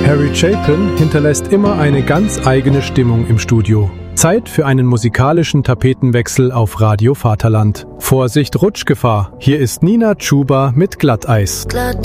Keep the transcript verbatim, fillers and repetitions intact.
Harry Chapin hinterlässt immer eine ganz eigene Stimmung im Studio. Zeit für einen musikalischen Tapetenwechsel auf Radio Vaterland. Vorsicht, Rutschgefahr. Hier ist Nina Chuba mit Glatteis. Glatteis.